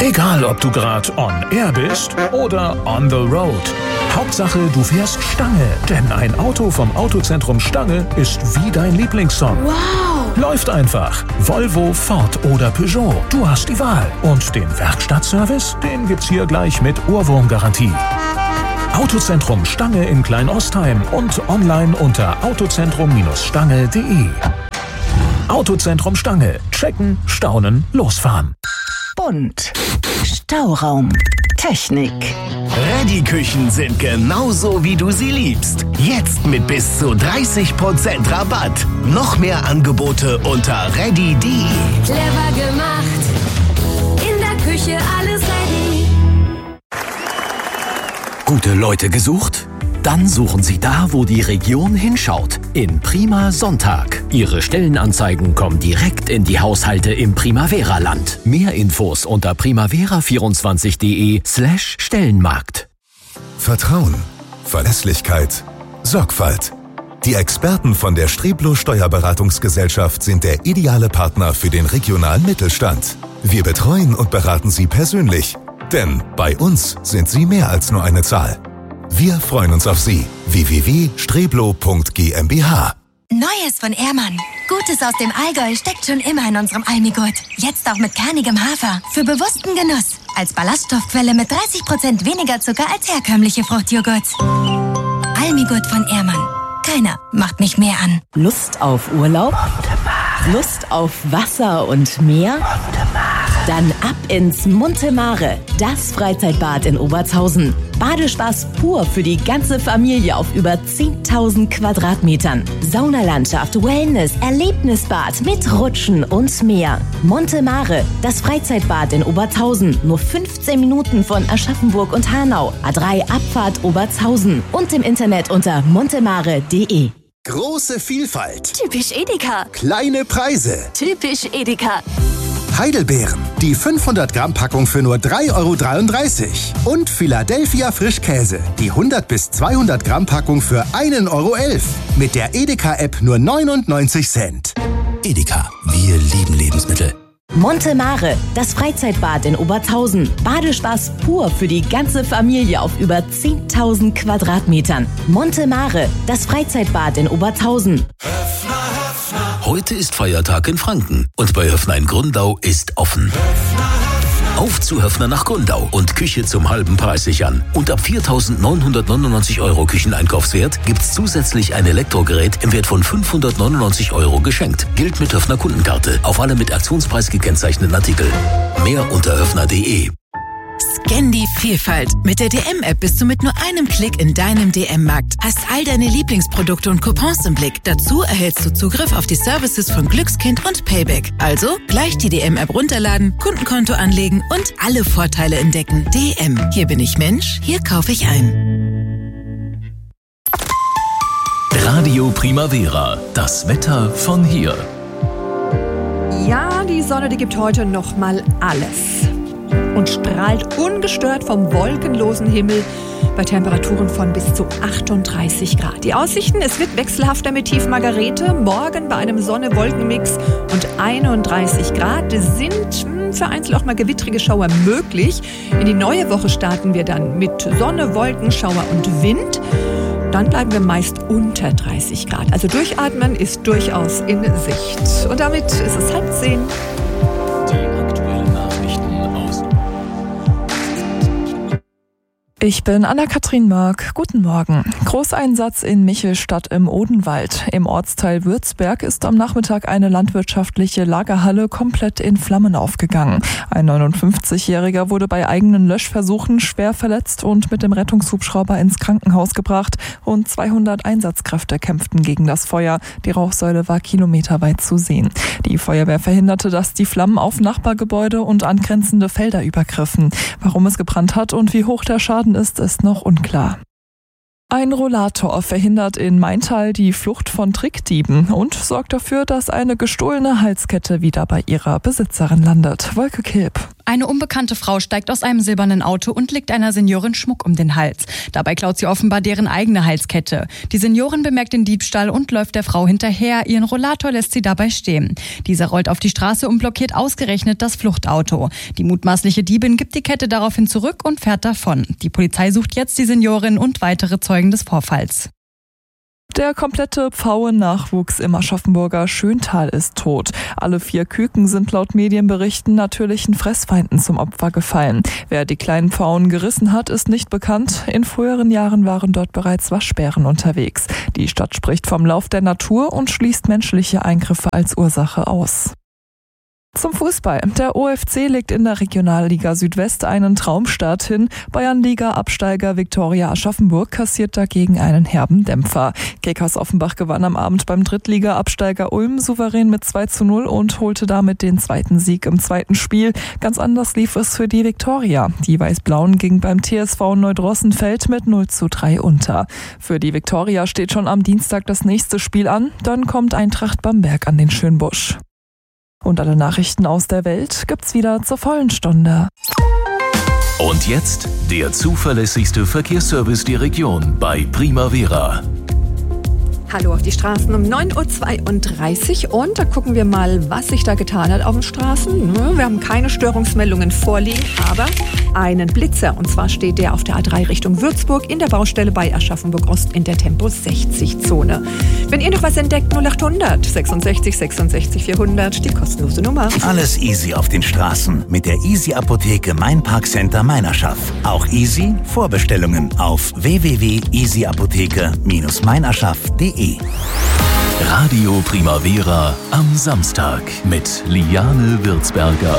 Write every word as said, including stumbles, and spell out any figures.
Egal, ob du gerade on air bist oder on the road. Hauptsache, du fährst Stange, denn ein Auto vom Autozentrum Stange ist wie dein Lieblingssong. Wow! Läuft einfach. Volvo, Ford oder Peugeot. Du hast die Wahl. Und den Werkstattservice, den gibt's hier gleich mit Ohrwurmgarantie. Autozentrum Stange in Kleinostheim und online unter autozentrum Stange punkt de. Autozentrum Stange. Checken, staunen, losfahren. Bunt. Stauraum. Technik. Reddy-Küchen sind genauso, wie du sie liebst. Jetzt mit bis zu dreißig Prozent Rabatt. Noch mehr Angebote unter reddy punkt de. Clever gemacht. In der Küche alles ready. Gute Leute gesucht? Dann suchen Sie da, wo die Region hinschaut. In Prima Sonntag. Ihre Stellenanzeigen kommen direkt in die Haushalte im Primavera-Land. Mehr Infos unter primavera vierundzwanzig punkt de slash Stellenmarkt. Vertrauen, Verlässlichkeit, Sorgfalt. Die Experten von der Streblo Steuerberatungsgesellschaft sind der ideale Partner für den regionalen Mittelstand. Wir betreuen und beraten Sie persönlich. Denn bei uns sind Sie mehr als nur eine Zahl. Wir freuen uns auf Sie. w w w punkt streblo punkt gmbh. Neues von Ehrmann. Gutes aus dem Allgäu steckt schon immer in unserem Almigurt. Jetzt auch mit kernigem Hafer. Für bewussten Genuss. Als Ballaststoffquelle mit dreißig Prozent weniger Zucker als herkömmliche Fruchtjoghurts. Almigurt von Ehrmann. Keiner macht mich mehr an. Lust auf Urlaub? Lust auf Wasser und Meer? Dann ab ins Montemare, das Freizeitbad in Obertshausen. Badespaß pur für die ganze Familie auf über zehntausend Quadratmetern. Saunalandschaft, Wellness, Erlebnisbad mit Rutschen und mehr. Montemare, das Freizeitbad in Obertshausen. Nur fünfzehn Minuten von Aschaffenburg und Hanau. A drei Abfahrt Obertshausen. Und im Internet unter montemare punkt de. Große Vielfalt. Typisch Edeka. Kleine Preise. Typisch Edeka. Heidelbeeren. Die fünfhundert Gramm Packung für nur drei Euro dreiunddreißig. Und Philadelphia Frischkäse. Die hundert bis zweihundert Gramm Packung für ein Euro elf. Mit der Edeka-App nur neunundneunzig Cent. Edeka, wir lieben Lebensmittel. Montemare, das Freizeitbad in Obertshausen. Badespaß pur für die ganze Familie auf über zehntausend Quadratmetern. Montemare, das Freizeitbad in Obertshausen. Heute ist Feiertag in Franken und bei Höfner in Gründau ist offen. Auf zu Höfner nach Gründau und Küche zum halben Preis sichern. Und ab viertausendneunhundertneunundneunzig Euro Kücheneinkaufswert gibt's zusätzlich ein Elektrogerät im Wert von fünfhundertneunundneunzig Euro geschenkt. Gilt mit Höfner Kundenkarte auf alle mit Aktionspreis gekennzeichneten Artikel. Mehr unter höfner punkt de. Scan die Vielfalt. Mit der D M-App bist du mit nur einem Klick in deinem D M-Markt. Hast all deine Lieblingsprodukte und Coupons im Blick. Dazu erhältst du Zugriff auf die Services von Glückskind und Payback. Also gleich die D M-App runterladen, Kundenkonto anlegen und alle Vorteile entdecken. D M. Hier bin ich Mensch, hier kaufe ich ein. Radio Primavera. Das Wetter von hier. Ja, die Sonne, die gibt heute noch mal alles und strahlt ungestört vom wolkenlosen Himmel bei Temperaturen von bis zu achtunddreißig Grad. Die Aussichten, es wird wechselhafter mit Tief Margarete. Morgen bei einem Sonne-Wolken-Mix und einunddreißig Grad sind mh, vereinzelt auch mal gewittrige Schauer möglich. In die neue Woche starten wir dann mit Sonne, Wolken, Schauer und Wind. Dann bleiben wir meist unter dreißig Grad. Also durchatmen ist durchaus in Sicht. Und damit ist es halb zehn. Ich bin Anna-Kathrin Mörk. Guten Morgen. Großeinsatz in Michelstadt im Odenwald. Im Ortsteil Würzberg ist am Nachmittag eine landwirtschaftliche Lagerhalle komplett in Flammen aufgegangen. Ein neunundfünfzigjähriger wurde bei eigenen Löschversuchen schwer verletzt und mit dem Rettungshubschrauber ins Krankenhaus gebracht. Und zweihundert Einsatzkräfte kämpften gegen das Feuer. Die Rauchsäule war kilometerweit zu sehen. Die Feuerwehr verhinderte, dass die Flammen auf Nachbargebäude und angrenzende Felder übergriffen. Warum es gebrannt hat und wie hoch der Schaden ist, ist noch unklar. Ein Rollator verhindert in Maintal die Flucht von Trickdieben und sorgt dafür, dass eine gestohlene Halskette wieder bei ihrer Besitzerin landet. Wolke Kilp. Eine unbekannte Frau steigt aus einem silbernen Auto und legt einer Seniorin Schmuck um den Hals. Dabei klaut sie offenbar deren eigene Halskette. Die Seniorin bemerkt den Diebstahl und läuft der Frau hinterher. Ihren Rollator lässt sie dabei stehen. Dieser rollt auf die Straße und blockiert ausgerechnet das Fluchtauto. Die mutmaßliche Diebin gibt die Kette daraufhin zurück und fährt davon. Die Polizei sucht jetzt die Seniorin und weitere Zeugen des Vorfalls. Der komplette Pfauennachwuchs im Aschaffenburger Schöntal ist tot. Alle vier Küken sind laut Medienberichten natürlichen Fressfeinden zum Opfer gefallen. Wer die kleinen Pfauen gerissen hat, ist nicht bekannt. In früheren Jahren waren dort bereits Waschbären unterwegs. Die Stadt spricht vom Lauf der Natur und schließt menschliche Eingriffe als Ursache aus. Zum Fußball. Der O F C legt in der Regionalliga Südwest einen Traumstart hin. Bayernliga-Absteiger Viktoria Aschaffenburg kassiert dagegen einen herben Dämpfer. Kickers Offenbach gewann am Abend beim Drittliga-Absteiger Ulm souverän mit zwei zu null und holte damit den zweiten Sieg im zweiten Spiel. Ganz anders lief es für die Viktoria. Die Weiß-Blauen gingen beim T S V Neudrossenfeld mit null zu drei unter. Für die Viktoria steht schon am Dienstag das nächste Spiel an. Dann kommt Eintracht Bamberg an den Schönbusch. Und alle Nachrichten aus der Welt gibt's wieder zur vollen Stunde. Und jetzt der zuverlässigste Verkehrsservice der Region bei Primavera. Hallo auf die Straßen um neun Uhr zweiunddreißig und da gucken wir mal, was sich da getan hat auf den Straßen. Wir haben keine Störungsmeldungen vorliegen, aber einen Blitzer. Und zwar steht der auf der A drei Richtung Würzburg in der Baustelle bei Aschaffenburg Ost in der Tempo sechzig Zone. Wenn ihr noch was entdeckt, null achthundert sechsundsechzig sechsundsechzig vierhundert, die kostenlose Nummer. Alles easy auf den Straßen mit der Easy Apotheke Mein Parkcenter Meinerschaff. Auch easy Vorbestellungen auf w w w punkt easy apotheke Bindestrich meinerschaff punkt de. Radio Primavera am Samstag mit Liane Würzberger.